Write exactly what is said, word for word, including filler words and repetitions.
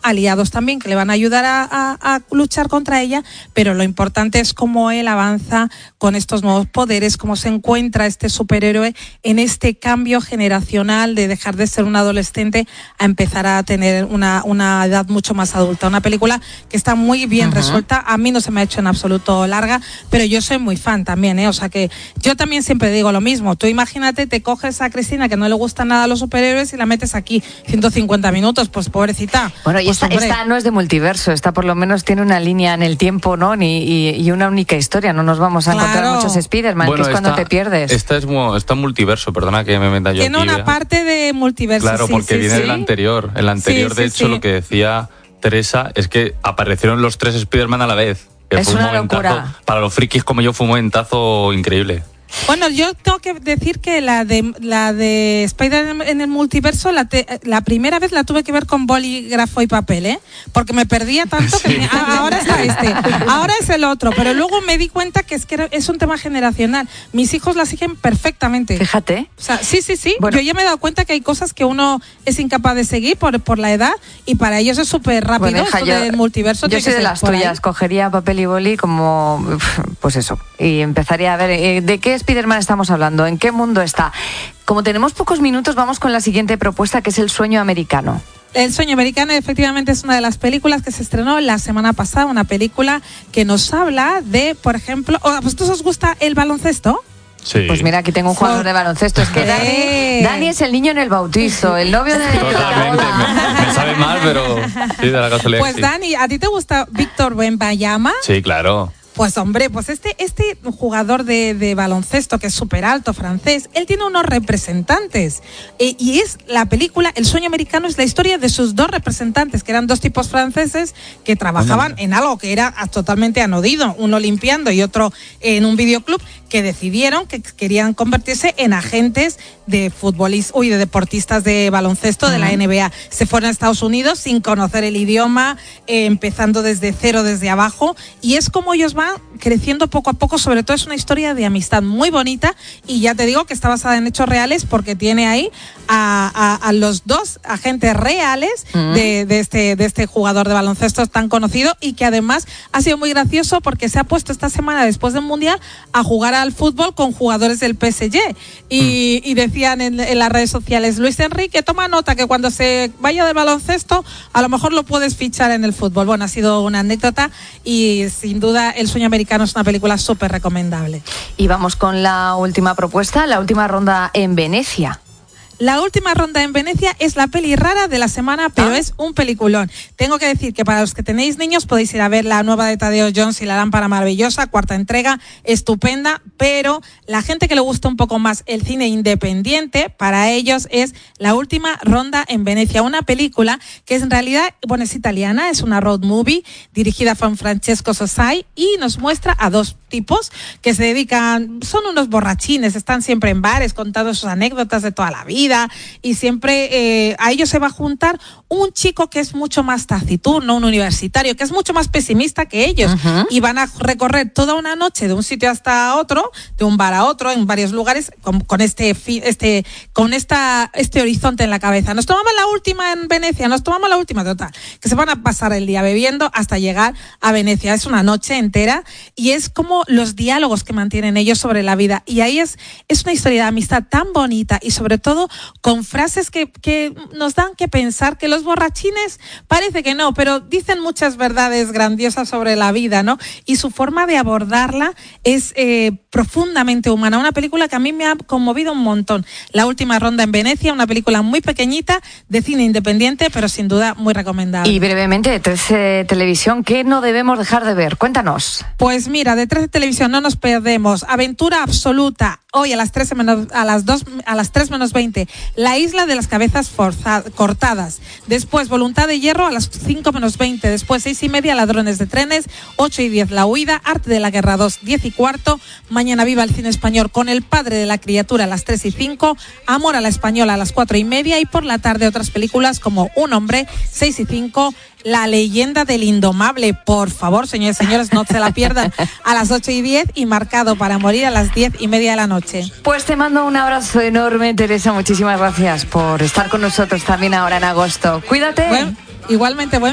aliados también que le van a ayudar a, a, a luchar contra ella, pero lo importante es cómo él avanza con estos nuevos poderes, cómo se encuentra este superhéroe en este cambio generacional de dejar de ser un adolescente a empezar a tener una, una edad mucho más adulta. Una película que está muy bien uh-huh. resuelta, a mí no se me ha hecho en absoluto larga, pero yo soy muy fan también, ¿eh? O sea que yo también siempre digo lo mismo, tú imagínate, te coges a Cristina que no le gustan nada los superhéroes y la metes aquí ciento cincuenta minutos, pues pobrecita. Bueno, y pues, esta, esta no es de multiverso, esta por lo menos tiene una línea en el tiempo, ¿no? Ni, y, y una única historia, no nos vamos a claro. encontrar muchos Spider-Man, bueno, que es esta, cuando te pierdes. Esta es está multiverso, perdona que me meta yo tiene aquí. Tiene una parte de multiverso, claro, sí, porque sí, viene sí. del anterior. El anterior, sí, de sí, hecho, sí. lo que decía Teresa es que aparecieron los tres Spider-Man a la vez. Que es fue una un locura. Para los frikis como yo fue un momentazo increíble. Bueno, yo tengo que decir que la de la de Spider en el multiverso, la, te, la primera vez la tuve que ver con bolígrafo y papel, ¿eh? Porque me perdía tanto que sí. me, ah, ahora está este, ahora es el otro, pero luego me di cuenta que es que era, es un tema generacional. Mis hijos la siguen perfectamente. Fíjate. O sea, sí, sí, sí. Bueno. Yo ya me he dado cuenta que hay cosas que uno es incapaz de seguir por, por la edad y para ellos es súper rápido. Bueno, hija, esto yo, del multiverso. Yo soy de las tuyas, ahí. Cogería papel y boli como, pues eso, y empezaría a ver de qué Spider-Man estamos hablando. Hablando, ¿en qué mundo está? Como tenemos pocos minutos, vamos con la siguiente propuesta, que es El sueño americano. El sueño americano efectivamente es una de las películas que se estrenó la semana pasada, una película que nos habla de, por ejemplo, ¿a vosotros os gusta el baloncesto? Sí. Pues mira, aquí tengo un jugador de baloncesto. Es que Dani, Dani es el niño en el bautizo, el novio de... Totalmente, me, me sabe mal, pero sí, de la casualidad. Pues sí. Dani, ¿a ti te gusta Víctor Wembanyama? Sí, claro. Pues hombre, pues este, este jugador de, de baloncesto que es súper alto, francés, él tiene unos representantes eh, y es la película El sueño americano, es la historia de sus dos representantes, que eran dos tipos franceses que trabajaban en algo que era totalmente anodino, uno limpiando y otro en un videoclub, que decidieron que querían convertirse en agentes de futbolistas, uy, de deportistas de baloncesto de la N B A. Se fueron a Estados Unidos sin conocer el idioma, eh, empezando desde cero, desde abajo, y es como ellos van creciendo poco a poco. Sobre todo es una historia de amistad muy bonita y ya te digo que está basada en hechos reales porque tiene ahí a, a, a los dos agentes reales uh-huh. de, de, este, de este jugador de baloncesto tan conocido, y que además ha sido muy gracioso porque se ha puesto esta semana después del Mundial a jugar al fútbol con jugadores del P S G y, uh-huh. y decían en, en las redes sociales: Luis Enrique, toma nota que cuando se vaya del baloncesto a lo mejor lo puedes fichar en el fútbol. Bueno, ha sido una anécdota y sin duda El sueño americano es una película súper recomendable. Y vamos con la última propuesta, la última ronda en Venecia. La última ronda en Venecia es la peli rara de la semana, pero ah. es un peliculón. Tengo que decir que para los que tenéis niños podéis ir a ver la nueva de Tadeo Jones y la lámpara maravillosa, cuarta entrega, estupenda, pero la gente que le gusta un poco más el cine independiente, para ellos es La última ronda en Venecia, una película que es en realidad, bueno, es italiana, es una road movie dirigida por Francesco Sosai y nos muestra a dos tipos que se dedican, son unos borrachines, están siempre en bares contando sus anécdotas de toda la vida, y siempre eh, a ellos se va a juntar un chico que es mucho más taciturno, un universitario que es mucho más pesimista que ellos, uh-huh. y van a recorrer toda una noche de un sitio hasta otro, de un bar a otro, en varios lugares, con, con este este con esta este horizonte en la cabeza. Nos tomamos la última en Venecia, nos tomamos la última, total, que se van a pasar el día bebiendo hasta llegar a Venecia. Es una noche entera y es como los diálogos que mantienen ellos sobre la vida, y ahí es, es una historia de amistad tan bonita y sobre todo con frases que, que nos dan que pensar, que los borrachines parece que no, pero dicen muchas verdades grandiosas sobre la vida, ¿no? Y su forma de abordarla es eh, profundamente humana. Una película que a mí me ha conmovido un montón. La última ronda en Venecia, una película muy pequeñita, de cine independiente, pero sin duda muy recomendable. Y brevemente, de trece Televisión, ¿qué no debemos dejar de ver? Cuéntanos. Pues mira, de trece Televisión no nos perdemos Aventura Absoluta, hoy a las trece menos, a las dos, a las tres menos veinte, La isla de las cabezas forza, cortadas. Después Voluntad de hierro a las cinco menos veinte. Después seis y media, Ladrones de trenes. ocho y diez, La huida. Arte de la guerra dos, diez y cuarto. Mañana viva el cine español con El padre de la criatura a las tres y cinco. Amor a la española a las cuatro y media. Y por la tarde otras películas como Un hombre, seis y cinco. La leyenda del indomable, por favor, señores y señores, no se la pierdan, a las ocho y diez, y Marcado para morir a las diez y media de la noche. Pues te mando un abrazo enorme, Teresa, muchísimas gracias por estar con nosotros también ahora en agosto. Cuídate. Bueno, igualmente, buen